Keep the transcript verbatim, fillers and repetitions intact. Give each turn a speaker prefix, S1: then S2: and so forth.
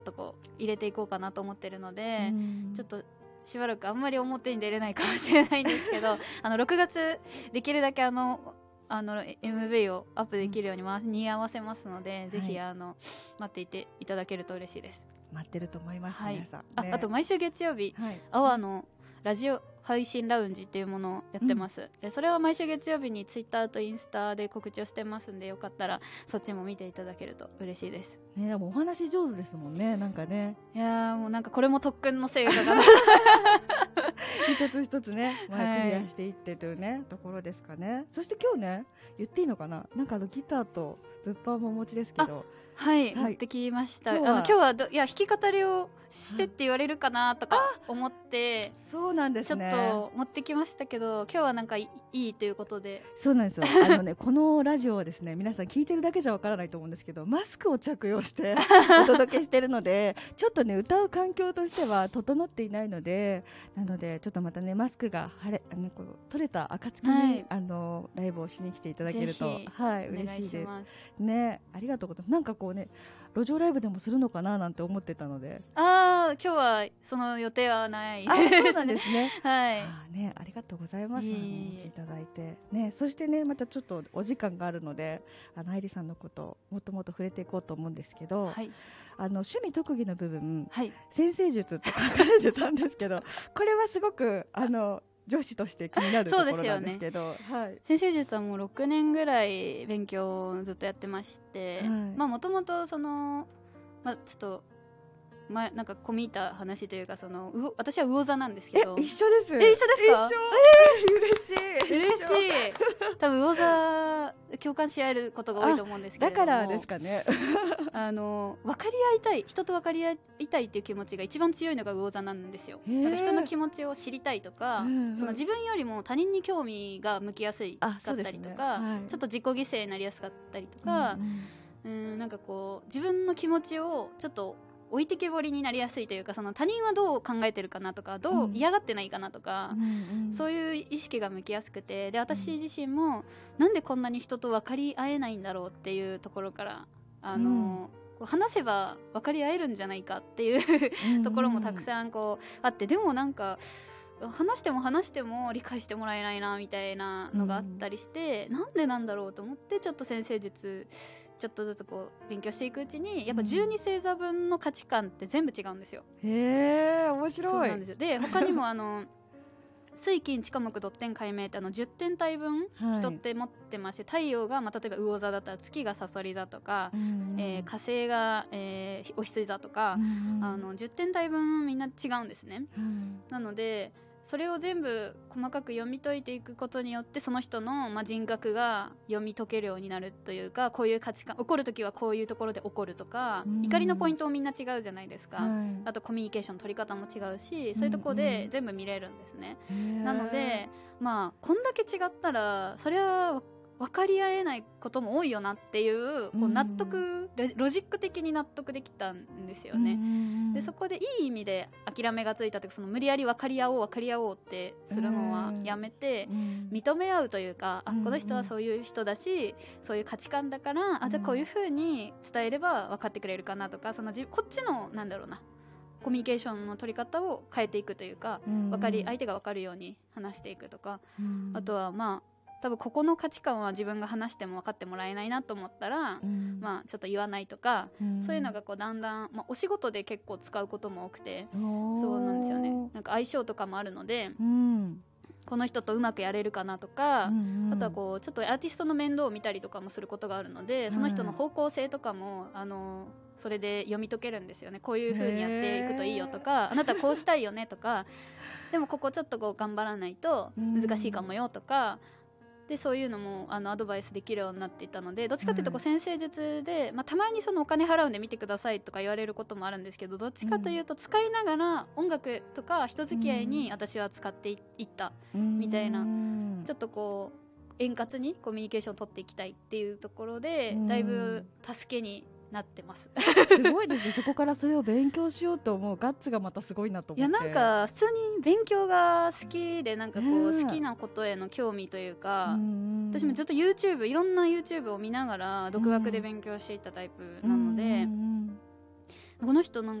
S1: とこう入れていこうかなと思ってるので、ちょっとしばらくあんまり表に出れないかもしれないんですけどあのろくがつできるだけあのあの エムブイ をアップできるように回に合わせますので、うん、ぜひあの待っていていただけると嬉しいです。
S2: 待ってると思います、
S1: はい、
S2: 皆さん、ね、
S1: あ, あと毎週月曜日、はい、アワーのラジオ配信ラウンジっていうものをやってます、うん、でそれは毎週月曜日にツイッターとインスタで告知をしてますんで、よかったらそっちも見ていただけると嬉しいです、
S2: ね、でもお話上手ですもんね、なんかね。
S1: いやもうなんかこれも特訓の成果かな
S2: 一つ一つね、まあ、クリアしていってというね、はい、ところですかね。そして今日ね、言っていいのかな、なんかあのギターと物販もお持ちですけど、
S1: はい、はい、持ってきました。今日はあの今日はどいや弾き語りをしてって言われるかなとか思って、
S2: そうなんですね、
S1: ちょっと持ってきましたけど、今日はなんかいいということで。
S2: そうなんですよあの、ね、このラジオはですね、皆さん聞いてるだけじゃわからないと思うんですけど、マスクを着用してお届けしているのでちょっとね歌う環境としては整っていないので、なのでちょっとまたねマスクが晴れあのこう取れた暁に、はい、あのライブをしに来ていただけると、はい、嬉しいですね。ありがとうございます。なんかこうね路上ライブでもするのかななんて思ってたので、
S1: ああ今日はその予定はない
S2: あそうなんですね
S1: はい、
S2: あ、ね、ありがとうございます。お持ちいただいて、ね、そしてねまたちょっとお時間があるので、あの愛理さんのことをもっともっと触れていこうと思うんですけど、はい、あの趣味特技の部分、はい、先生術って書かれてたんですけどこれはすごくあの女子として気になるところなんですけど、ね、はい、
S1: 先生術はもうろくねんぐらい勉強をずっとやってまして、もともとその、まあ、ちょっと前なんか込み入った話というか、そのう私は魚座なんですけど。
S2: え一緒です。
S1: え一緒ですか？
S2: えー、嬉しい
S1: 嬉しい多分魚座共感し合えることが多いと思うんですけれども、
S2: だからですかね
S1: あの分かり合いたい、人と分かり合いたいっていう気持ちが一番強いのが魚座なんですよ。なんか人の気持ちを知りたいとか、うんうん、その自分よりも他人に興味が向きやすいかったりとか、ね、はい、ちょっと自己犠牲になりやすかったりとか、うんうん、うんなんかこう自分の気持ちをちょっと置いてけぼりになりやすいというか、その他人はどう考えてるかなとか、どう嫌がってないかなとか、うんうん、そういう意識が向きやすくて、で私自身もなんでこんなに人と分かり合えないんだろうっていうところからあの、うん、話せば分かり合えるんじゃないかっていうところもたくさんこうあって、でもなんか話しても話しても理解してもらえないなみたいなのがあったりして、うん、なんでなんだろうと思って、ちょっと先生術ちょっとずつこう勉強していくうちに、やっぱじゅうに星座分の価値観って全部違うんですよ。
S2: へー面白い。
S1: そうなんですよ。で他にもあの水金地火木土天海明ってあのじゅってん体分人って持ってまして、はい、太陽が、まあ、例えば魚座だったら月が蠍座とか、うんうんえー、火星が、えー、お羊座とか、うんうん、あのじゅってん体分みんな違うんですね、うん、なのでそれを全部細かく読み解いていくことによって、その人の、まあ、人格が読み解けるようになるというか、こういう価値観、怒るときはこういうところで怒るとか、うん、怒りのポイントもみんな違うじゃないですか、うん、あとコミュニケーションの取り方も違うし、そういうところで全部見れるんですね、うん、なので、まあ、こんだけ違ったらそりゃ分かり合えないことも多いよなっていう、こう納得、うん、ロジック的に納得できたんですよね、うん、でそこでいい意味で諦めがついたというか、その無理やり分かり合おう分かり合おうってするのはやめて、うん、認め合うというか、あこの人はそういう人だし、そういう価値観だから、あじゃあこういう風に伝えれば分かってくれるかなとか、そのこっちのなんだろうなコミュニケーションの取り方を変えていくというか、分かり相手が分かるように話していくとか、あとはまあ多分ここの価値観は自分が話しても分かってもらえないなと思ったら、うん、まあちょっと言わないとか、うん、そういうのがこうだんだん、まあ、お仕事で結構使うことも多くて、そうなんですよね。なんか相性とかもあるので、うん、この人とうまくやれるかなとか、うんうん、あとはこうちょっとアーティストの面倒を見たりとかもすることがあるので、その人の方向性とかもあのそれで読み解けるんですよね。こういう風にやっていくといいよとか、あなたこうしたいよねとかでもここちょっとこう頑張らないと難しいかもよとか、でそういうのもあのアドバイスできるようになっていたので、どっちかというとこう先生術で、まあ、たまにそのお金払うんで見てくださいとか言われることもあるんですけど、どっちかというと使いながら音楽とか人付き合いに私は使っていったみたいな、ちょっとこう円滑にコミュニケーションを取っていきたいっていうところで、だいぶ助けになってます
S2: すごいですね。そこからそれを勉強しようと思うガッツがまたすごいなと思って。
S1: いやなんか普通に勉強が好きで、なんかこう好きなことへの興味というか、私もずっと YouTube いろんな YouTube を見ながら独学で勉強していったタイプなので、 この人なん